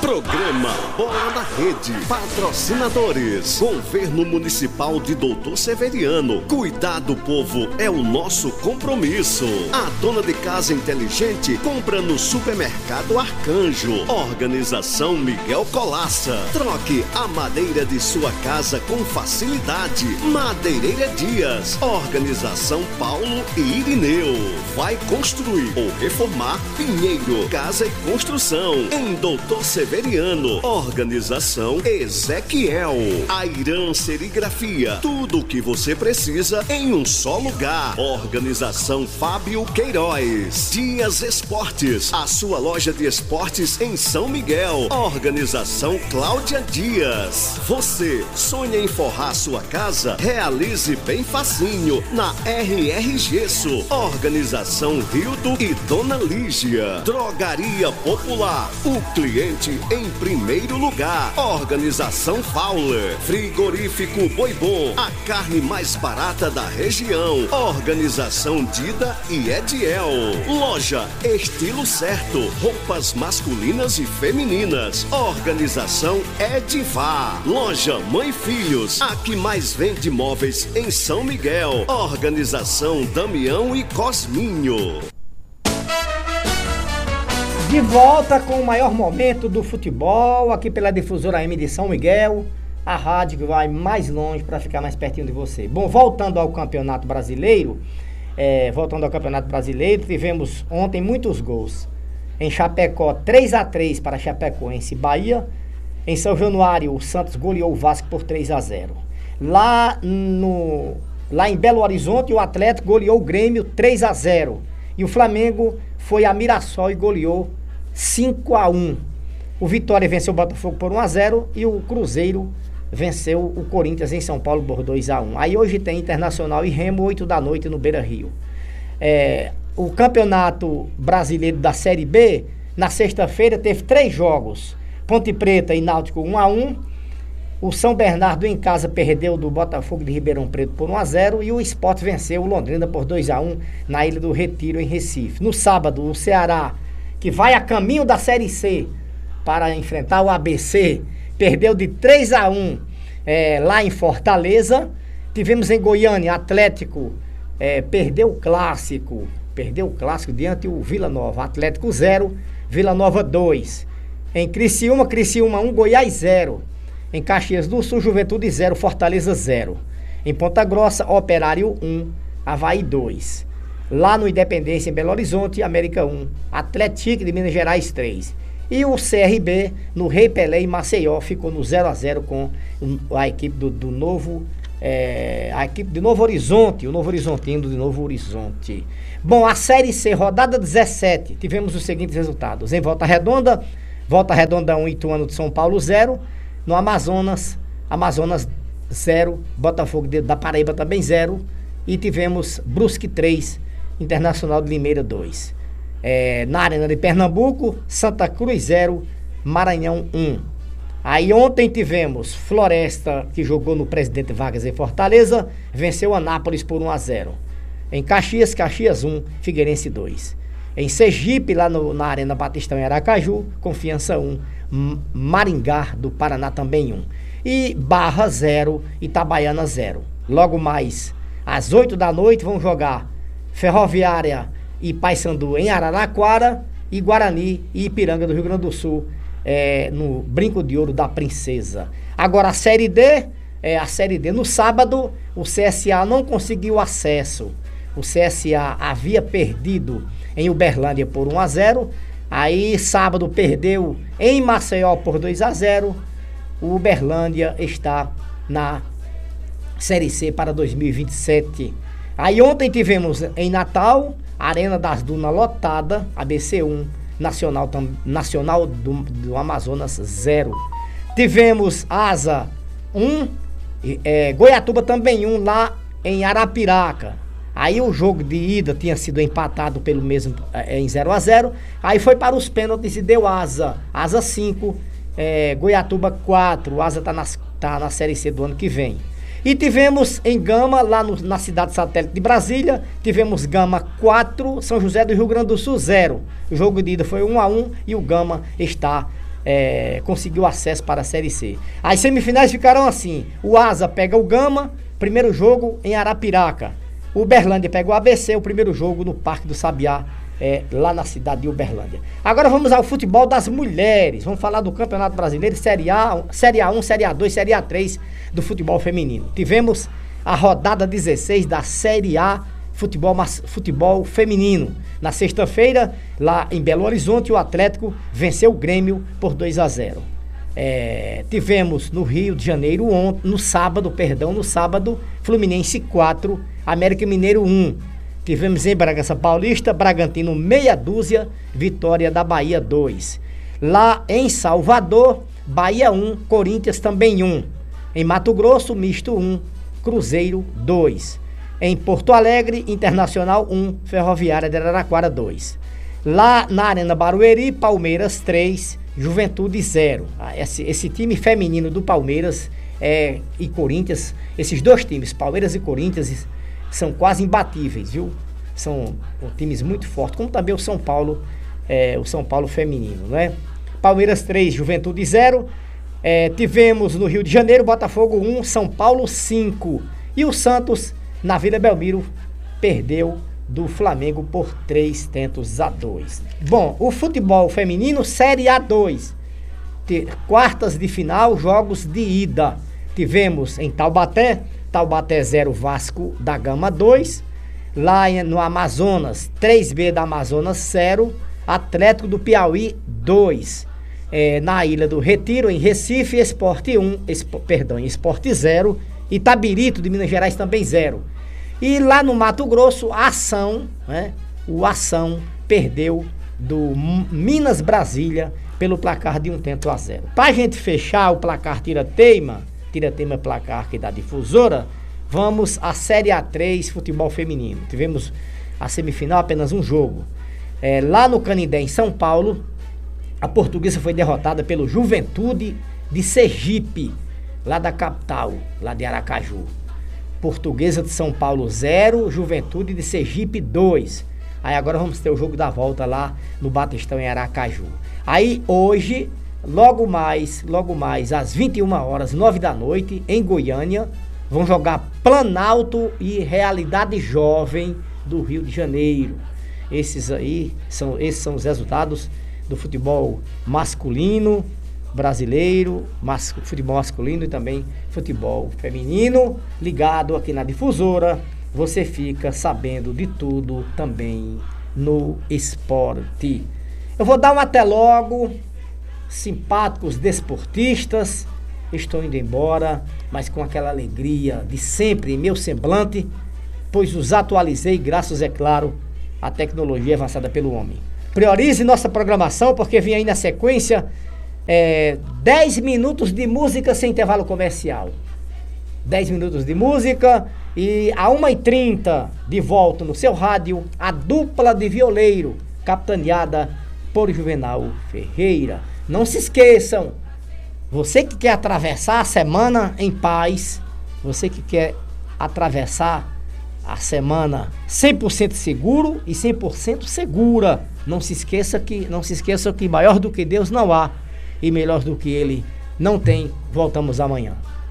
Programa Bola na Rede. Patrocinadores: Governo Municipal de Doutor Severiano. Cuidar do povo é o nosso compromisso. A dona de casa inteligente compra no Supermercado Arcanjo. Organização Miguel Colaça. Troque a madeira de sua casa com facilidade. Madeireira Dias. Organização Paulo e Irineu. Vai construir ou reformar? Pinheiro Casa e Construção. Em Doutor Severiano. Organização Ezequiel. Airan Serigrafia. Tudo o que você precisa em um só lugar. Organização Fábio Queiroz. Dias Esportes. A sua loja de esportes em São Miguel. Organização Cláudia Dias. Você sonha em forrar sua casa? Realize bem facinho na RR Gesso. Organização Rildo e Dona Lígia. Drogaria Popular. O cliente em primeiro lugar. Organização Fowler. Frigorífico Boi Bom. A carne mais barata da região. Organização Dida e Ediel. Loja Estilo Certo. Roupas masculinas e femininas. Organização Edivar. Loja Mãe Filhos. A que mais vende móveis em São Miguel. Organização Damião e Cosminho. De volta com o maior momento do futebol, aqui pela Difusora M de São Miguel, a rádio que vai mais longe para ficar mais pertinho de você. Bom, voltando ao Campeonato Brasileiro, tivemos ontem muitos gols. Em Chapecó, 3-3 para Chapecoense e Bahia. Em São Januário, o Santos goleou o Vasco por 3-0. Lá em Belo Horizonte, o Atlético goleou o Grêmio 3-0. E o Flamengo foi a Mirassol e goleou 5-1. O Vitória venceu o Botafogo por 1-0 e o Cruzeiro venceu o Corinthians em São Paulo por 2-1. Aí hoje tem Internacional e Remo, 8 da noite no Beira-Rio. O Campeonato Brasileiro da Série B, na sexta-feira, teve 3 jogos. Ponte Preta e Náutico 1-1. O São Bernardo em casa perdeu do Botafogo de Ribeirão Preto por 1-0 e o Sport venceu o Londrina por 2-1 na Ilha do Retiro, em Recife. No sábado, o Ceará, que vai a caminho da Série C para enfrentar o ABC, perdeu de 3-1 lá em Fortaleza. Tivemos em Goiânia, Atlético perdeu o clássico diante do Vila Nova. Atlético 0, Vila Nova 2. Em Criciúma 1, Goiás 0. Em Caxias do Sul, Juventude 0, Fortaleza 0. Em Ponta Grossa, Operário 1, Avaí 2. Lá no Independência, em Belo Horizonte, América 1, Atlético de Minas Gerais 3. E o CRB, no Rei Pelé, em Maceió, ficou no 0-0 com a equipe do Novo... a equipe de Novo Horizonte, o Novo Horizontino de Novo Horizonte. Bom, a Série C, rodada 17, tivemos os seguintes resultados. Em Volta Redonda 1, Ituano de São Paulo 0. No Amazonas 0, Botafogo da Paraíba também 0. E tivemos Brusque 3, Internacional de Limeira 2. Na Arena de Pernambuco, Santa Cruz 0, Maranhão 1. Aí ontem tivemos Floresta, que jogou no Presidente Vargas em Fortaleza, venceu Anápolis por 1-0. Em Caxias 1, Figueirense 2. Em Sergipe, lá na Arena Batistão em Aracaju, Confiança 1, Maringá do Paraná também 1. E Barra 0, Itabaiana 0. Logo mais, às 8 da noite, vão jogar Ferroviária e Paysandu em Araraquara e Guarani e Ipiranga do Rio Grande do Sul, no Brinco de Ouro da Princesa. Agora a Série D, no sábado, o CSA não conseguiu acesso. O CSA havia perdido em Uberlândia por 1-0. Aí sábado perdeu em Maceió por 2-0. O Uberlândia está na Série C para 2027. Aí ontem tivemos em Natal, Arena das Dunas lotada, ABC 1, Nacional do Amazonas 0. Tivemos Asa 1, Goiatuba também 1 lá em Arapiraca. Aí o jogo de ida tinha sido empatado pelo mesmo em 0-0. Aí foi para os pênaltis e deu Asa 5, Goiatuba 4. O Asa tá na Série C do ano que vem. E tivemos em Gama, lá na cidade satélite de Brasília, tivemos Gama 4, São José do Rio Grande do Sul 0. O jogo de ida foi 1-1 e o Gama está conseguiu acesso para a Série C. As semifinais ficaram assim: o Asa pega o Gama, primeiro jogo em Arapiraca. O Uberlândia pega o ABC, o primeiro jogo no Parque do Sabiá, lá na cidade de Uberlândia. Agora vamos ao futebol das mulheres. Vamos falar do Campeonato Brasileiro, Série A1, Série A2, Série A3 do futebol feminino. Tivemos a rodada 16 da Série A futebol feminino. Na sexta-feira, lá em Belo Horizonte, o Atlético venceu o Grêmio por 2-0. Tivemos no Rio de Janeiro no sábado, Fluminense 4, América Mineiro 1. Tivemos em Bragança Paulista, Bragantino meia dúzia, vitória da Bahia 2. Lá em Salvador, Bahia 1, Corinthians também 1. Em Mato Grosso, Misto 1, Cruzeiro 2. Em Porto Alegre, Internacional 1, Ferroviária de Araraquara 2. Lá na Arena Barueri, Palmeiras 3, Juventude 0. Esse time feminino do Palmeiras e Corinthians, esses dois times, Palmeiras e Corinthians, são quase imbatíveis, viu? São times muito fortes, como também o São Paulo feminino, né? Palmeiras 3, Juventude 0. Tivemos no Rio de Janeiro, Botafogo 1, São Paulo 5. E o Santos, na Vila Belmiro, perdeu do Flamengo por 3-2. Bom, o futebol feminino, Série A2. Quartas de final, jogos de ida. Tivemos em Taubaté 0, Vasco da Gama 2. Lá no Amazonas, 3B da Amazonas 0, Atlético do Piauí 2. Na Ilha do Retiro, em Recife, Esporte 0, Itabirito de Minas Gerais também 0. E lá no Mato Grosso, Ação, né? O Ação perdeu do Minas Brasília pelo placar de 1-0. Pra gente fechar o placar tira-teima placar aqui da Difusora, vamos à Série A3 futebol feminino. Tivemos a semifinal, apenas um jogo. Lá no Canindé, em São Paulo, a Portuguesa foi derrotada pelo Juventude de Sergipe, lá da capital, lá de Aracaju. Portuguesa de São Paulo 0, Juventude de Sergipe 2. Aí agora vamos ter o jogo da volta lá no Batistão, em Aracaju. Aí hoje, logo mais, às 21 horas, 9 da noite, em Goiânia, vão jogar Planalto e Realidade Jovem do Rio de Janeiro. Esses são os resultados do futebol masculino brasileiro, futebol masculino e também futebol feminino. Ligado aqui na Difusora, você fica sabendo de tudo também no esporte. Eu vou dar um até logo, simpáticos desportistas. Estou indo embora, mas com aquela alegria de sempre em meu semblante, pois os atualizei graças, é claro, à tecnologia avançada pelo homem. Priorize nossa programação, porque vem aí na sequência 10 minutos de música sem intervalo comercial. 10 minutos de música e a 1h30 de volta no seu rádio, a dupla de violeiro, capitaneada por Juvenal Ferreira. Não se esqueçam, você que quer atravessar a semana em paz, você que quer atravessar a semana 100% seguro e 100% segura, não se esqueça que maior do que Deus não há e melhor do que Ele não tem. Voltamos amanhã.